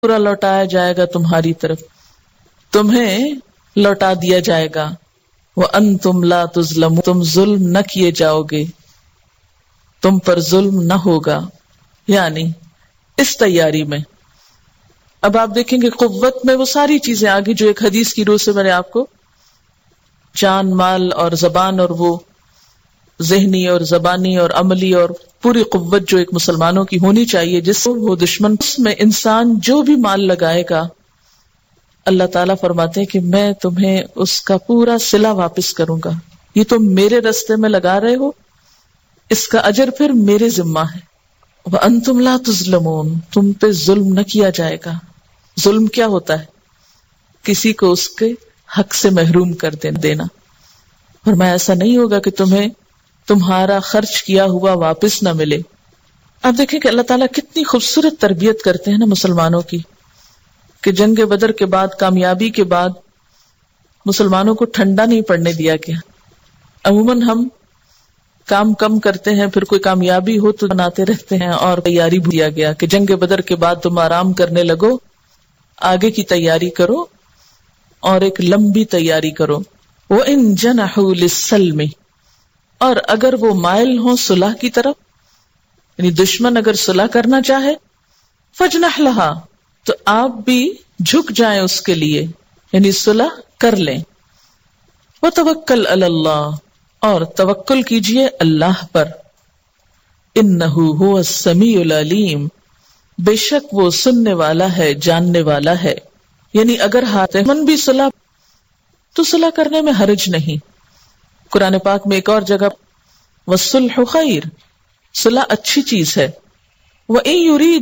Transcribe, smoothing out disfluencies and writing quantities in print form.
پورا لوٹایا جائے گا تمہاری طرف، تمہیں لوٹا دیا جائے گا. وَأَنْتُمْ لَا تُظْلَمُونَ، تم ظلم نہ کیے جاؤ گے، تم پر ظلم نہ ہوگا. یعنی اس تیاری میں اب آپ دیکھیں گے قوت میں وہ ساری چیزیں آگی جو ایک حدیث کی روح سے میں نے آپ کو جان، مال اور زبان، اور وہ ذہنی اور زبانی اور عملی اور پوری قوت جو ایک مسلمانوں کی ہونی چاہیے جس کو وہ دشمن، اس میں انسان جو بھی مال لگائے گا اللہ تعالیٰ فرماتے ہیں کہ میں تمہیں اس کا پورا صلہ واپس کروں گا. یہ تم میرے راستے میں لگا رہے ہو، اس کا اجر پھر میرے ذمہ ہے. وَأَنْتُمْ لَا تُظْلَمُونَ، تم پہ ظلم نہ کیا جائے گا. ظلم کیا ہوتا ہے؟ کسی کو اس کے حق سے محروم کر دینا. فرمایا ایسا نہیں ہوگا کہ تمہیں تمہارا خرچ کیا ہوا واپس نہ ملے. آپ دیکھیں کہ اللہ تعالیٰ کتنی خوبصورت تربیت کرتے ہیں نا مسلمانوں کی، کہ جنگ بدر کے بعد، کامیابی کے بعد مسلمانوں کو ٹھنڈا نہیں پڑنے دیا گیا. عموماً ہم کام کم کرتے ہیں، پھر کوئی کامیابی ہو تو بناتے رہتے ہیں، اور تیاری دیا گیا کہ جنگ بدر کے بعد تم آرام کرنے لگو، آگے کی تیاری کرو اور ایک لمبی تیاری کرو. وَإِن جَنَحُوا لِلسَّلْمِ، اور اگر وہ مائل ہوں صلح کی طرف، یعنی دشمن اگر صلح کرنا چاہے، فَاجْنَحْ لَهَا، تو آپ بھی جھک جائیں اس کے لیے، یعنی صلح کر لیں. وَتَوَكَّلْ عَلَى اللَّهِ، اور توکل کیجئے اللہ پر. إِنَّهُ هُوَ السَّمِيعُ الْعَلِيمُ، بے شک وہ سننے والا ہے، جاننے والا ہے. یعنی اگر من بھی صلح تو صلح کرنے میں حرج نہیں. قرآن پاک میں ایک اور جگہ وَالصُّلْحُ خَيْرٌ، صلح اچھی چیز ہے. وَإِن يُرِيدُ